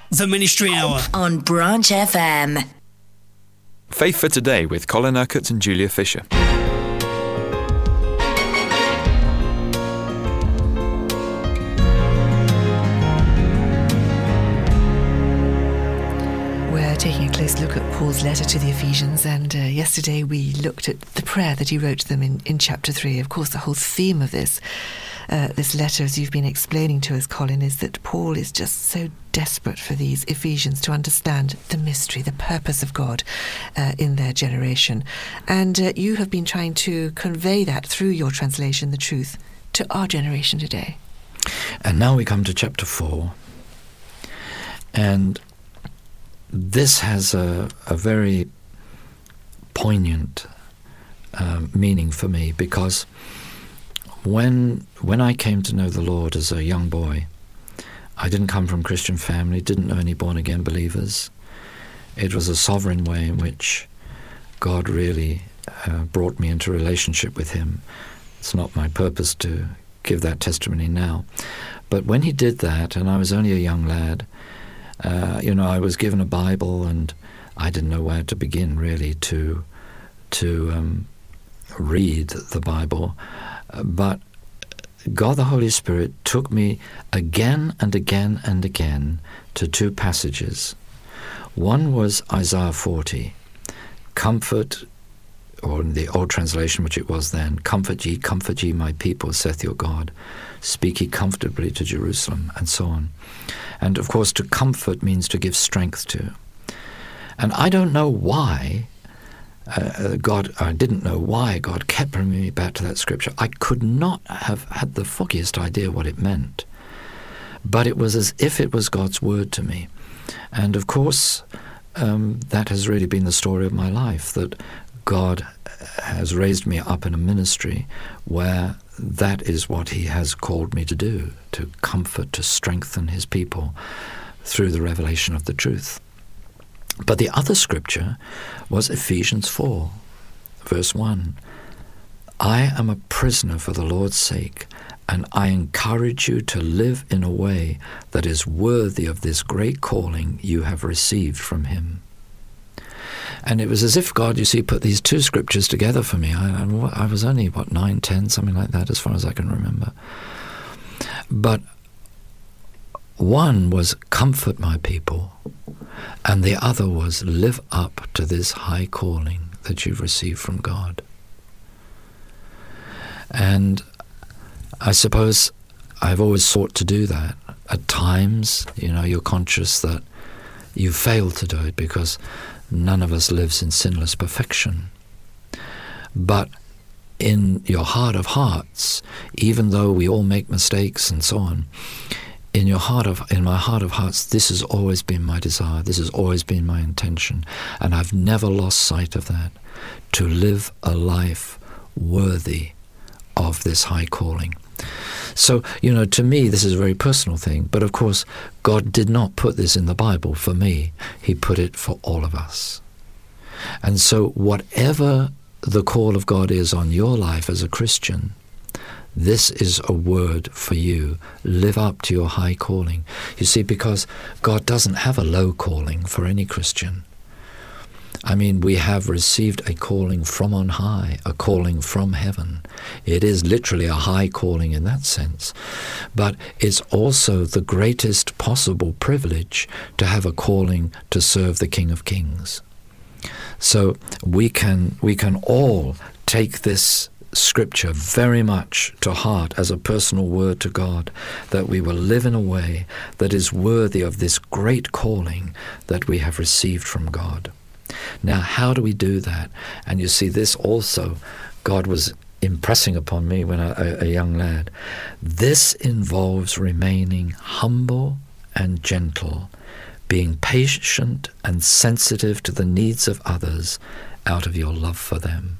The Ministry Hour on Branch FM. Faith for Today with Colin Urquhart and Julia Fisher. We're taking a close look at Paul's letter to the Ephesians, and yesterday we looked at the prayer that he wrote to them in chapter 3. Of course, the whole theme of this letter, as you've been explaining to us, Colin, is that Paul is just so desperate for these Ephesians to understand the mystery, the purpose of God in their generation. And you have been trying to convey that through your translation, the truth, to our generation today. And now we come to chapter 4. And this has a very poignant meaning for me, because when I came to know the Lord as a young boy, I didn't come from a Christian family, didn't know any born-again believers. It was a sovereign way in which God really brought me into relationship with him. It's not my purpose to give that testimony now. But when he did that, and I was only a young lad, I was given a Bible, and I didn't know where to begin really to read the Bible. But God the Holy Spirit took me again and again and again to two passages. One was Isaiah 40, comfort, or in the old translation, which it was then, comfort ye, my people, saith your God. Speak ye comfortably to Jerusalem, and so on. And of course, to comfort means to give strength to. And I don't know why I didn't know why God kept bringing me back to that scripture. I could not have had the foggiest idea what it meant. But it was as if it was God's word to me. And of course, that has really been the story of my life, that God has raised me up in a ministry where that is what he has called me to do, to comfort, to strengthen his people through the revelation of the truth. But the other scripture was Ephesians 4, verse 1. I am a prisoner for the Lord's sake, and I encourage you to live in a way that is worthy of this great calling you have received from him. And it was as if God, you see, put these two scriptures together for me. I was only, 9, 10, something like that, as far as I can remember. But one was comfort my people, and the other was live up to this high calling that you've received from God. And I suppose I've always sought to do that. At times, you're conscious that you fail to do it because none of us lives in sinless perfection. But in your heart of hearts, even though we all make mistakes and so on, in my heart of hearts, this has always been my desire. This has always been my intention. And I've never lost sight of that, to live a life worthy of this high calling. So, to me, this is a very personal thing. But of course, God did not put this in the Bible for me. He put it for all of us. And so whatever the call of God is on your life as a Christian, this is a word for you. Live up to your high calling. You see, because God doesn't have a low calling for any Christian. I mean, we have received a calling from on high, a calling from heaven. It is literally a high calling in that sense. But it's also the greatest possible privilege to have a calling to serve the King of Kings. So we can all take this Scripture very much to heart as a personal word to God, that we will live in a way that is worthy of this great calling that we have received from God. Now, how do we do that? And you see, this also God was impressing upon me when a young lad. This involves remaining humble and gentle, being patient and sensitive to the needs of others out of your love for them.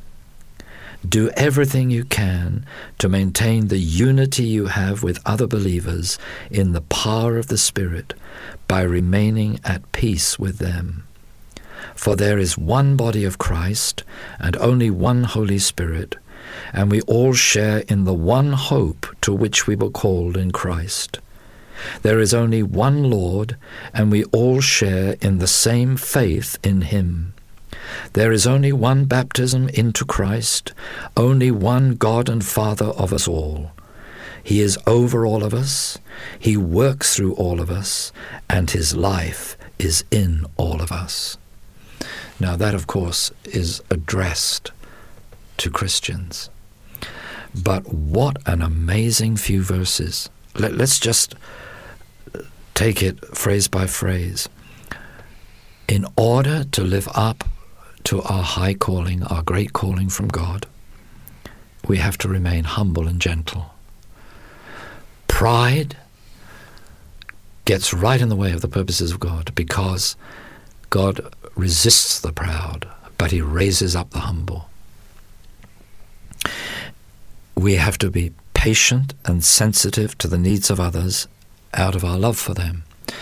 Do everything you can to maintain the unity you have with other believers in the power of the Spirit by remaining at peace with them. For there is one body of Christ and only one Holy Spirit, and we all share in the one hope to which we were called in Christ. There is only one Lord, and we all share in the same faith in him. There is only one baptism into Christ, only one God and Father of us all. He is over all of us, he works through all of us, and his life is in all of us. Now that, of course, is addressed to Christians. But what an amazing few verses. Let's just take it phrase by phrase. In order to live up to our high calling, our great calling from God, we have to remain humble and gentle. Pride gets right in the way of the purposes of God, because God resists the proud, but he raises up the humble. We have to be patient and sensitive to the needs of others out of our love for them.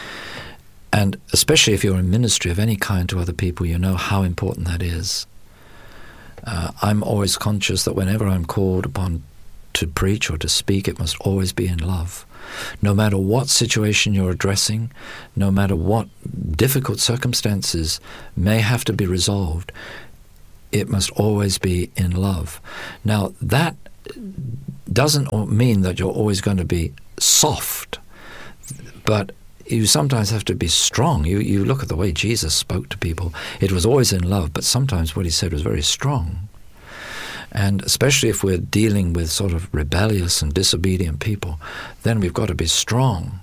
And especially if you're in ministry of any kind to other people, you know how important that is. I'm always conscious that whenever I'm called upon to preach or to speak, it must always be in love. No matter what situation you're addressing, no matter what difficult circumstances may have to be resolved, it must always be in love. Now, that doesn't mean that you're always going to be soft, but you sometimes have to be strong. You look at the way Jesus spoke to people. It was always in love, but sometimes what he said was very strong. And especially if we're dealing with sort of rebellious and disobedient people, then we've got to be strong.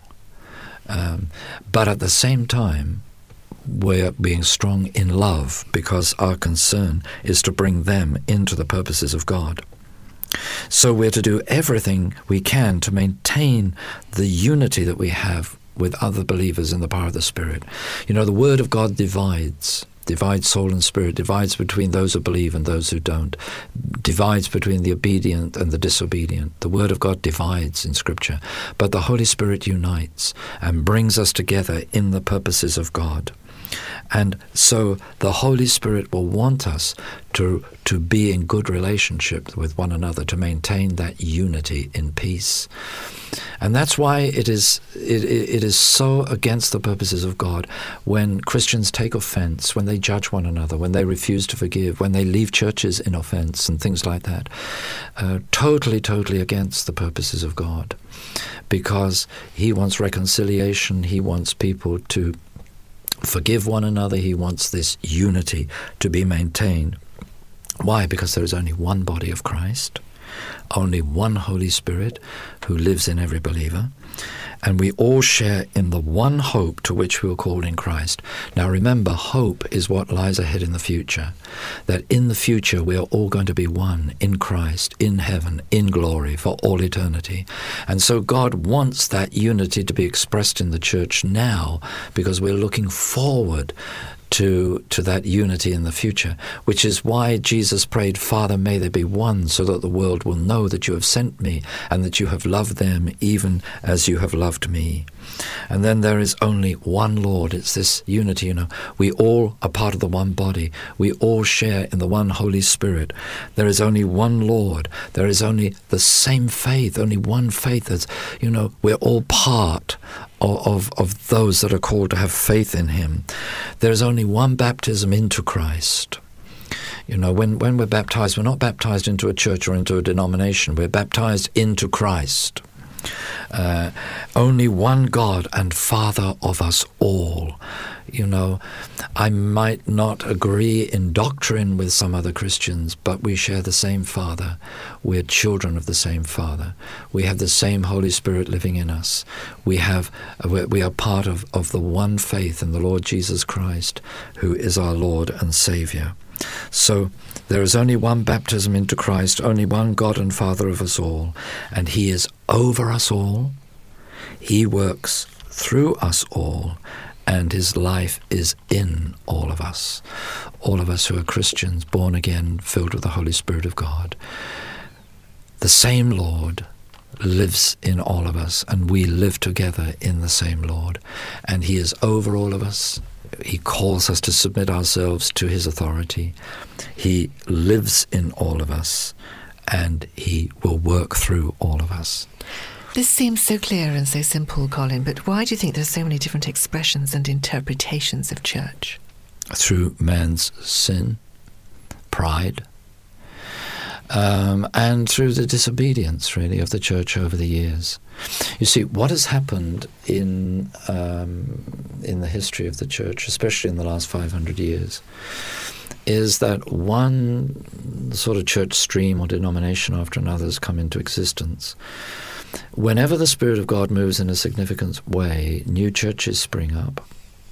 But at the same time, we're being strong in love, because our concern is to bring them into the purposes of God. So we're to do everything we can to maintain the unity that we have with other believers in the power of the Spirit. You know, the Word of God divides soul and spirit, divides between those who believe and those who don't, divides between the obedient and the disobedient. The Word of God divides in Scripture, but the Holy Spirit unites and brings us together in the purposes of God. And so the Holy Spirit will want us to be in good relationship with one another, to maintain that unity in peace. And that's why it is so against the purposes of God when Christians take offense, when they judge one another, when they refuse to forgive, when they leave churches in offense and things like that. Totally against the purposes of God, because he wants reconciliation. He wants people to forgive one another. He wants this unity to be maintained. Why? Because there is only one body of Christ, only one Holy Spirit who lives in every believer, and we all share in the one hope to which we were called in Christ. Now remember, hope is what lies ahead in the future, that in the future we are all going to be one in Christ, in heaven, in glory for all eternity. And so God wants that unity to be expressed in the church now, because we're looking forward to that unity in the future, which is why Jesus prayed, Father, may they be one, so that the world will know that you have sent me and that you have loved them even as you have loved me. And then there is only one Lord. It's this unity, you know. We all are part of the one body. We all share in the one Holy Spirit. There is only one Lord. There is only the same faith, only one faith. That's, you know, we're all part of those that are called to have faith in him. There is only one baptism into Christ. You know, when we're baptized, we're not baptized into a church or into a denomination. We're baptized into Christ. Only one God and Father of us all. You know, I might not agree in doctrine with some other Christians, but we share the same Father. We're children of the same Father. We have the same Holy Spirit living in us. We are part of the one faith in the Lord Jesus Christ, who is our Lord and Savior. So there is only one baptism into Christ, only one God and Father of us all, and he is over us all. He works through us all, and his life is in all of us who are Christians, born again, filled with the Holy Spirit of God. The same Lord lives in all of us, and we live together in the same Lord, and he is over all of us. He calls us to submit ourselves to his authority. He lives in all of us, and he will work through all of us. This seems so clear and so simple, Colin, but why do you think there's so many different expressions and interpretations of church? Through man's sin, pride, and through the disobedience, really, of the church over the years. You see, what has happened in the history of the church, especially in the last 500 years, is that one sort of church stream or denomination after another has come into existence. Whenever the Spirit of God moves in a significant way, new churches spring up.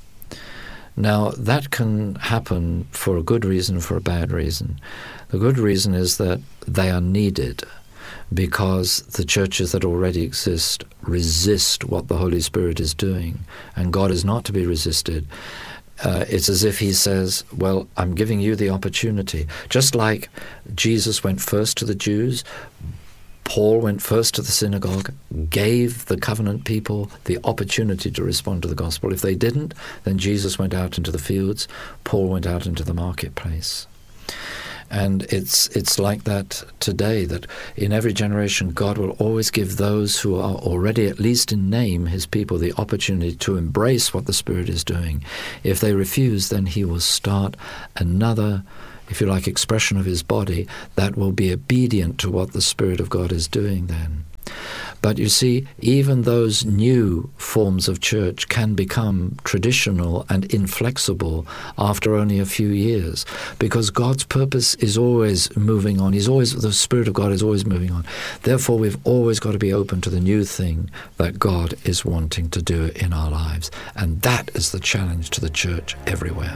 Now, that can happen for a good reason, for a bad reason. The good reason is that they are needed because the churches that already exist resist what the Holy Spirit is doing, and God is not to be resisted. It's as if he says, well, I'm giving you the opportunity. Just like Jesus went first to the Jews, Paul went first to the synagogue, gave the covenant people the opportunity to respond to the gospel. If they didn't, then Jesus went out into the fields, Paul went out into the marketplace. And it's like that today, that in every generation God will always give those who are already, at least in name, his people, the opportunity to embrace what the Spirit is doing. If they refuse, then he will start another, if you like, expression of his body that will be obedient to what the Spirit of God is doing then. But you see, even those new forms of church can become traditional and inflexible after only a few years, because God's purpose is always moving on. The Spirit of God is always moving on. Therefore, we've always got to be open to the new thing that God is wanting to do in our lives. And that is the challenge to the church everywhere.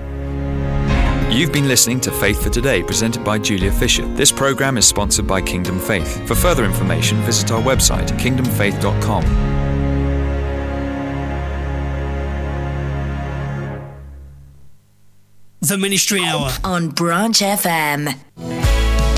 You've been listening to Faith for Today, presented by Julia Fisher. This program is sponsored by Kingdom Faith. For further information, visit our website, kingdomfaith.com. The Ministry Hour on Branch FM.